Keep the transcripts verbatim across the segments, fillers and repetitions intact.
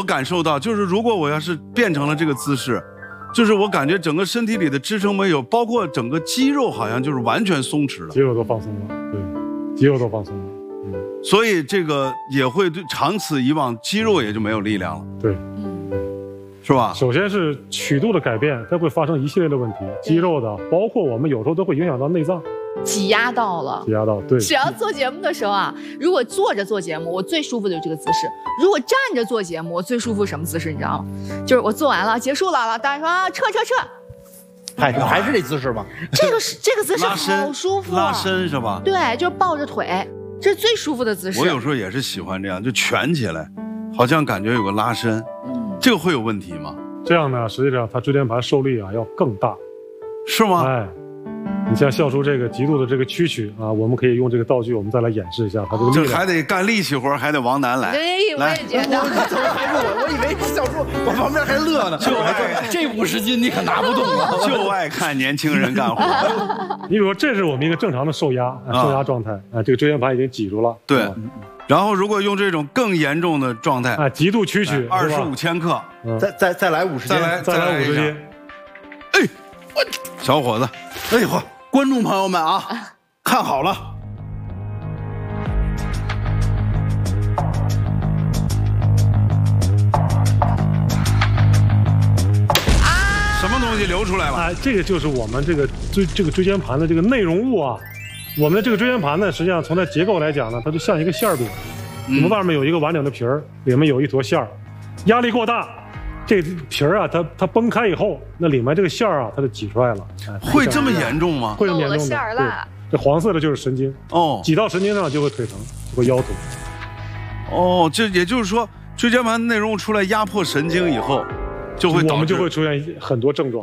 感受到，就是如果我要是变成了这个姿势，就是我感觉整个身体里的支撑没有，包括整个肌肉好像就是完全松弛了， 肌肉都放松了，对，肌肉都放松了，嗯， 所以这个也会对长此以往，肌肉也就没有力量了， 对， 是吧？ 首先是曲度的改变，它会发生一系列的问题，肌肉的，包括我们有时候都会影响到内脏。 挤压到了， 挤压到，对。 只要做节目的时候啊，如果坐着做节目，我最舒服的就是这个姿势；如果站着做节目，我最舒服什么姿势？你知道吗？就是我做完了，结束了，了，大家说啊，撤撤撤， 还是还是这姿势吗？ 这个是这个姿势好舒服、啊， 拉伸是吧？ 对，就是抱着腿，这是最舒服的姿势。 我有时候也是喜欢这样，就蜷起来，好像感觉有个拉伸。嗯，这个会有问题吗？ 这样呢，实际上它椎间盘受力啊要更大， 是吗？ 哎。你像笑出这个极度的这个屈曲啊，我们可以用这个道具，我们再来演示一下它这个力量。 这还得干力气活，还得王楠来。 对，我也觉得。 还是我，我以为是笑出，我旁边还乐呢。 就爱这五十斤你可拿不动啊！ 就爱看年轻人干活。 你比如说，这是我们一个正常的受压、啊、受压状态啊，这个椎间盘已经挤住了。 对。然后如果用这种更严重的状态啊，极度屈曲， 二十五千克， 再再再来五十斤， 再来再来五十斤。 哎，我小伙子， 哎呦！观众朋友们啊，看好了， 什么东西流出来了？ 哎，这个就是我们这个椎这个椎间盘的这个内容物啊。我们的这个椎间盘呢，实际上从它结构来讲呢，它就像一个馅饼，我们外面有一个完整的皮儿，里面有一坨馅儿，压力过大。这皮儿啊，它它崩开以后，那里面这个馅儿啊，它就挤出来了。 哎、会这么严重吗？ 会这么严重的。 馅儿了。 这黄色的就是神经哦， 挤到神经上就会腿疼，就会腰疼。 哦，这也就是说，椎间盘内容物出来压迫神经以后，就会导致我们就会出现很多症状。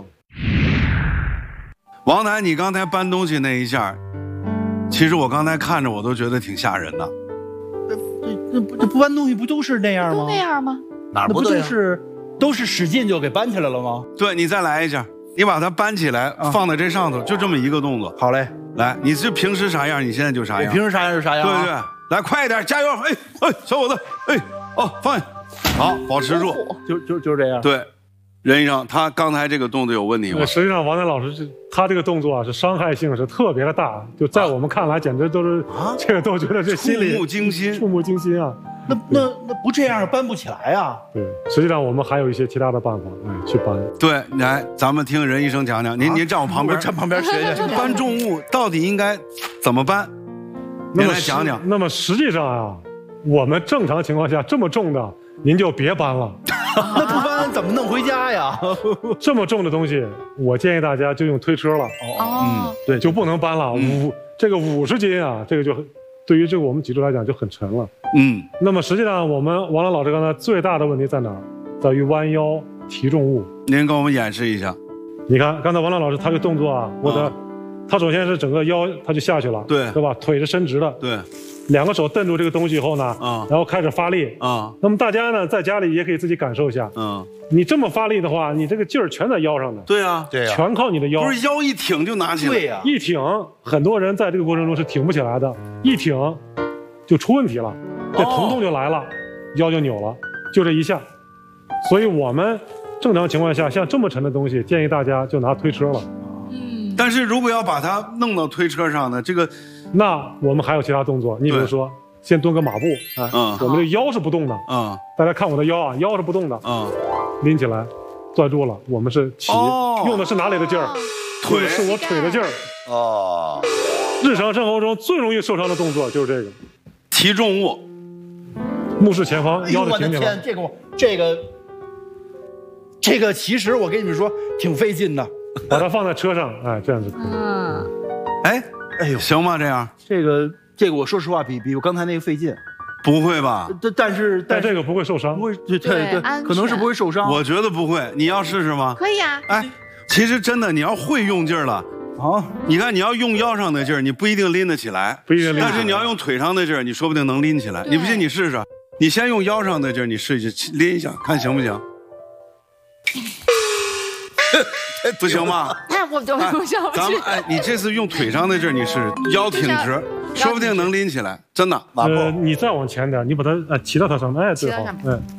王楠，你刚才搬东西那一下，其实我刚才看着我都觉得挺吓人的。 这这不这不搬东西不都是那样吗？ 都那样吗？ 哪儿不都是？都是使劲就给搬起来了吗？ 对，你再来一下，你把它搬起来，啊、放在这上头，就这么一个动作。 好嘞， 来，你是平时啥样，你现在就啥样。 平时啥样就啥样、啊。 对对，来快一点，加油！哎哎，小伙子，哎哦，放下，好，保持住， 就就就是这样。 对，任医生，他刚才这个动作有问题吗？ 实际上，王楠老师是他这个动作啊，是伤害性是特别的大，就在我们看来，简直都是、啊、这个都觉得这心里触目惊心， 触目惊心啊。 那那那不这样搬不起来啊！ 对，实际上我们还有一些其他的办法，哎，去搬。 对，来，咱们听任医生讲讲。您、啊、您站我旁边， 站旁边学学。 搬重物到底应该怎么搬？您来讲讲。 那么实际上啊，我们正常情况下这么重的，您就别搬了。 那不搬怎么弄回家呀？ 这么重的东西，我建议大家就用推车了。 哦， 嗯，对，就不能搬了。五、嗯、这个五十斤啊，这个就对于这个我们脊柱来讲就很沉了。嗯，那么实际上我们王朗老师刚才最大的问题在哪儿？在于弯腰提重物。 您给我们演示一下。 你看刚才王朗老师他这个动作啊，我的、哦、他首先是整个腰他就下去了， 对对吧？腿是伸直的， 对， 两个手蹬住这个东西以后呢，啊、嗯，然后开始发力啊、嗯。那么大家呢在家里也可以自己感受一下，嗯，你这么发力的话，你这个劲儿全在腰上的。 对啊， 对啊， 全靠你的腰。 不是腰一挺就拿起来。 对呀、啊， 一挺，很多人在这个过程中是挺不起来的，一挺就出问题了，这疼痛就来了，哦、腰就扭了，就这一下。所以我们正常情况下，像这么沉的东西，建议大家就拿推车了。 嗯，但是如果要把它弄到推车上呢，这个， 那我们还有其他动作。你比如说，先蹲个马步，啊，嗯，我们的腰是不动的，嗯，大家看我的腰啊，腰是不动的，嗯，拎起来，攥住了，我们是起，哦、用的是哪里的劲儿？ 腿， 是我腿的劲儿。哦，日常生活中最容易受伤的动作就是这个， 提重物， 目视前方，腰的挺起来。 哎呦我的天，这个这个。这个其实我跟你们说挺费劲的， 把它放在车上，哎，这样子可以。 嗯，哎，哎呦，行吗？这样， 这个这个，我说实话，比比我刚才那个费劲。 不会吧？ 但但是但这个不会受伤， 不会，对对对，可能是不会受伤。 我觉得不会，你要试试吗？ 可以啊。 哎，其实真的，你要会用劲儿了啊！你看，你要用腰上的劲儿，你不一定拎得起来， 不一定拎。 但是你要用腿上的劲儿，你说不定能拎起来。你不信，你试试。你先用腰上的劲儿，你试一试，拎一下，看行不行？不行吗？ 那我就不下不去。 咱们哎，你这次用腿上的劲儿，你试试，腰挺直，说不定能拎起来，真的。 呃，你再往前点，你把它呃骑到它上面，哎，对，好，哎。